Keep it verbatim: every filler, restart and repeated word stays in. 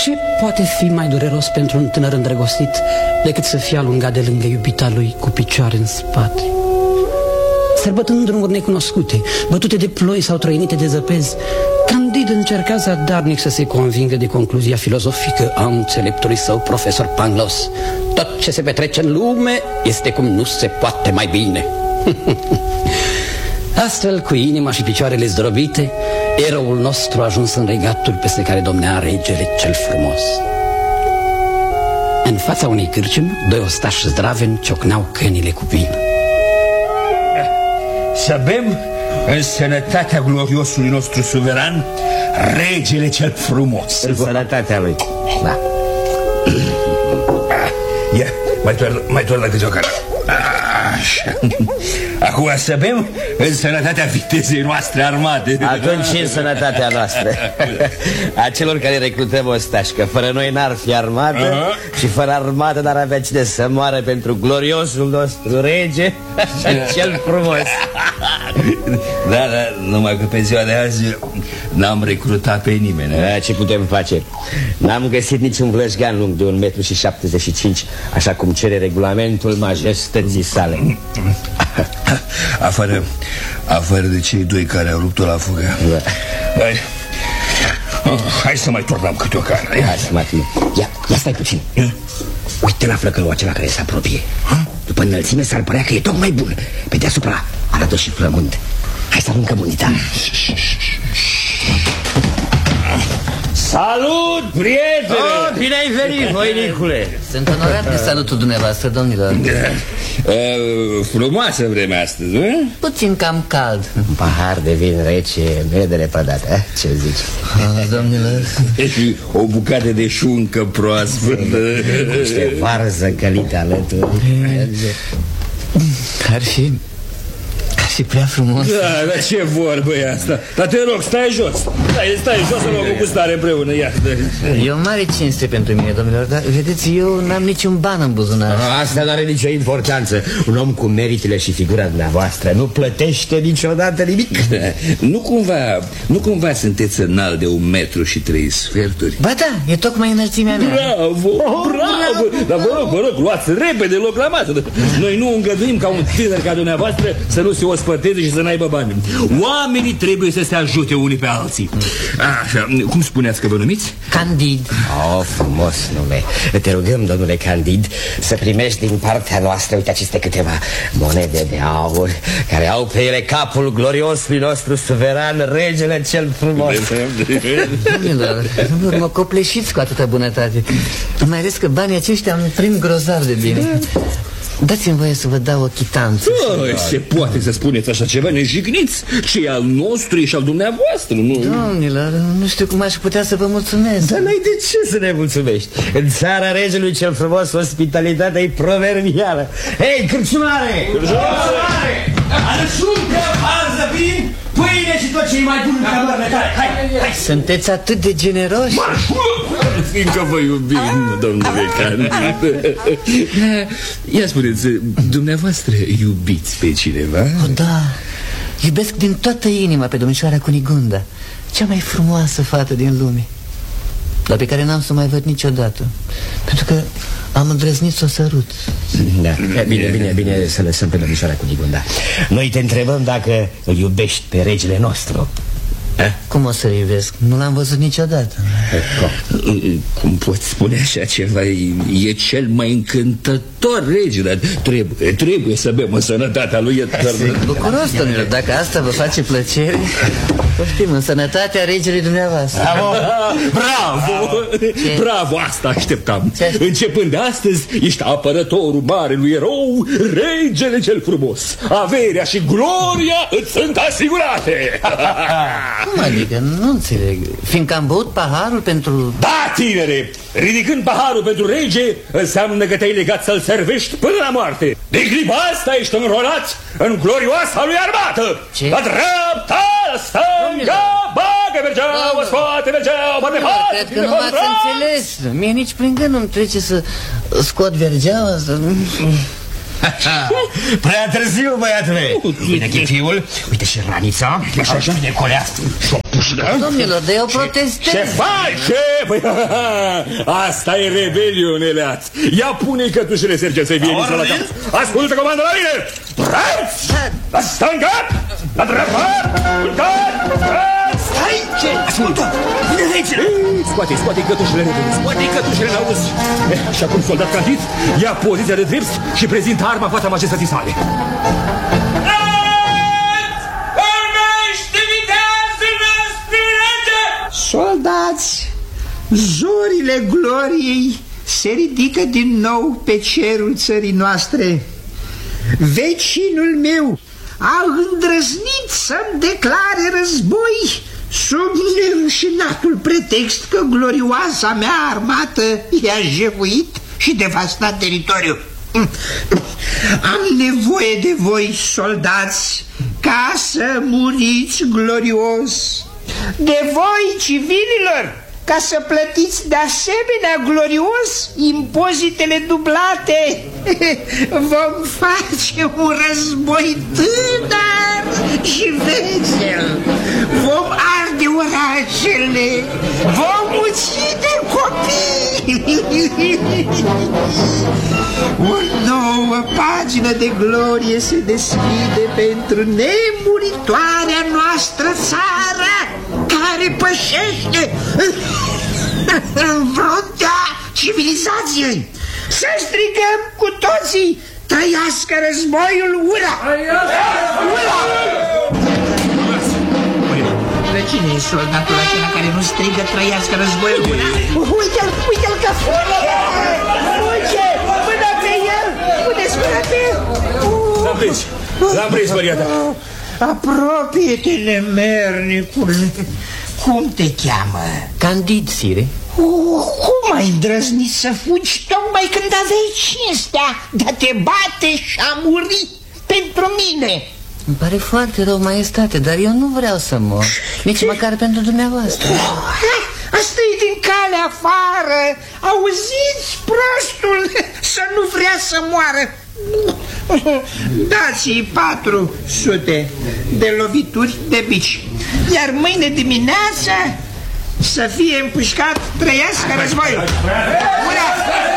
Ce poate fi mai dureros pentru un tânăr îndrăgostit decât să fie alungat de lângă iubita lui cu picioare în spate? Sărbătând drumuri necunoscute, bătute de ploi sau trăinite de zăpezi, Candid încerca zadarnic să se convingă de concluzia filozofică a înțeleptului său profesor Pangloss. Tot ce se petrece în lume este cum nu se poate mai bine. Astfel, cu inima și picioarele zdrobite, eroul nostru a ajuns în regatul peste care domnea regele cel frumos. În fața unei cârciumi, doi ostași zdraveni ciocneau cănile cu vin. Să bem în sănătatea gloriosului nostru suveran, regele cel frumos. În sănătatea lui. Da. Ia, mai toarnă, mai toarnă câte o cană. Așa. Acum să bem în sănătatea vitezei noastre armate. Atunci și în sănătatea noastră. A celor care recrutăm ostași, că fără noi n-ar fi armată. uh-huh. Și fără armată n-ar avea cine să moară pentru gloriosul nostru rege cel frumos. Da, da, numai că pe ziua de azi n-am recrutat pe nimeni. Da, ce putem face? N-am găsit niciun vlășgan lung de un metru și șaptezeci și cinci, așa cum cere regulamentul majestății sale. Afară, afară de cei doi care au rupt-o la fugă. Da. Hai, oh, hai să mai turnăm câte o cană. Hai să mai ia, ia stai puțin. Uite la flăcăul acela care se apropie. După înălțime s-ar părea că e tocmai bun. Pe deasupra arată și flământ. Hai să aruncăm unita. Salut, prietene! Oh, bine ai venit, voinicule! Sunt onorat de salutul dumneavoastră, domnilor. uh, Frumoasă vremea astăzi, nu? Puțin cam cald. Un pahar de vin rece, bine de lepădat, eh? Ce zici? Ah, domnilor. Și o bucată de șuncă proaspătă. Niște varză călită alături. Ar fi... Și prea frumos. Da, dar ce vorbă e asta? Dar te rog, stai jos. Stai, stai jos să luăm o gustare împreună. Ia. E o mare cinste pentru mine, domnilor. Dar vedeți, eu n-am niciun ban în buzunar. Asta nu are nicio importanță. Un om cu meritele și figura dumneavoastră nu plătește niciodată nimic. Nu cumva, nu cumva sunteți înalt de un metru și trei sferturi? Ba da, e tocmai înălțimea mea. Bravo, oh, bravo. Bravo. Dar vă rog, vă rog, luați repede loc la masă. Noi nu îngăduim ca un tânăr ca dumneavoastră să nu se ospăteze și să n-aibă bani. Oamenii trebuie să se ajute unii pe alții. Așa, cum spuneați că vă numiți? Candid. Oh, frumos nume. Te rugăm, domnule Candid, să primești din partea noastră, uite, aceste câteva monede de aur care au pe ele capul gloriosului nostru suveran, regele cel frumos. Domnilor, domnilor, mă copleșiți cu atâta bunătate. Mai ales că banii aceștia îmi prind grozav de bine. Dați-mi voie să vă dau o chitanță. Oh, se poate să spuneți așa ceva, ne jigniți. Ce e al nostru e și al dumneavoastră, nu? Domnilor, nu știu cum aș putea să vă mulțumesc. Dar n-ai de ce să ne mulțumești. În țara regelui cel frumos ospitalitatea e proverbială. Hei, cârciumare! Cârciumare! Arășuncă, varză, vin, pâine și tot ce e mai bun în camerele tale. Hai, hai! Sunteți atât de generoși. Fiindcă vă iubim, domnule Candid. Ia spuneți, dumneavoastră iubiți pe cineva? Oh, da, iubesc din toată inima pe domnișoara Cunigunda, cea mai frumoasă fată din lume, dar pe care n-am să o mai văd niciodată, pentru că am îndrăznit să o sărut. Da, bine, bine, bine să lăsăm pe domnișoara Cunigunda. Noi te întrebăm dacă îl iubești pe regele nostru. A? Cum o să-l iubesc? Nu l-am văzut niciodată. Cum? Cum poți spune așa ceva? E cel mai încântător rege, dar trebuie, trebuie să bem în sănătatea lui. Bucuros, domnilor, dacă asta vă face plăcere. Poftim, în sănătatea regelui dumneavoastră. Bravo! Bravo! Bravo, asta așteptam. Începând de astăzi, ești apărătorul marelui erou, regele cel frumos. Averea și gloria îți sunt asigurate. Cum adică? Nu înțeleg. Fiindcă am băut paharul pentru... Da, tinere! Ridicând paharul pentru rege înseamnă că te-ai legat să-l servești până la moarte. De clipa asta ești înrolat în glorioasa lui armată. Ce? La dreapta, la stânga, bagă mergeau, scoate mergeau, bate pat. Cred că nu m-ați înțeles. Mie nici prin gând nu-mi trece să scot vergeaua, să... Prea târziu, băiatule. Uite chipiul, uite și ranița. Așa și de colea și o pușcă. Domnilor, de eu protestez. Ce faci? Ce? Păi, asta e rebeliune, Leaț. Ia pune-i cătușele, Serge, să-i vie nici la cap. Ascultă comandă la mine. Preț! La stânga! La dreapta! Urcat! Preț! Stai! Ce? Ascultă! Vine regele! Scoate-i, scoate-i cătușele repede. Scoate-i cătușele în auz. Și acum, soldat Candid, ia poziția de drept și prezintă arma fața majestății sale. Soldați, zorile gloriei se ridică din nou pe cerul țării noastre. Vecinul meu a îndrăznit să-mi declare război sub nerușinatul pretext că glorioasa mea armată i-a jefuit și devastat teritoriul. Am nevoie de voi, soldați, ca să muriți glorios. De voi, civililor, ca să plătiți de asemenea glorios impozitele dublate. Vom face un război tânăr și vesel. Vom arde orașele. Vom ucide copii. O nouă pagină de glorie se deschide pentru nemuritoarea noastră țară, care pășește în fruntea civilizației. Să strigăm cu toții: trăiască războiul, ura! Ura! De cine e soldatul acela care nu strigă trăiască războiul, ura? Uite-l, uite-l că fură! Fuge! Până pe el! Puneți până pe el! L-am prins! L-am prins, Maria ta! Apropie-te, nemernicule. Cum te cheamă? Candid, sire. Oh, cum ai îndrăznit să fugi tocmai când aveai cinstea de a te bate și a muri pentru mine? Îmi pare foarte rău, maestate, dar eu nu vreau să mor. Nici măcar pentru dumneavoastră. Asta e din cale afară. Auziți, prostul, să nu vrea să moară. Dați-i patru sute de lovituri de bici, iar mâine dimineață să fie împușcat. Trăiască războiul! Ura!